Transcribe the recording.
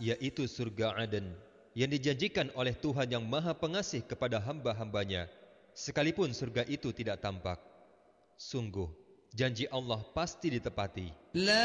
yaitu surga Aden yang dijanjikan oleh Tuhan yang Maha Pengasih kepada hamba-hambanya, sekalipun surga itu tidak tampak. Sungguh, janji Allah pasti ditepati.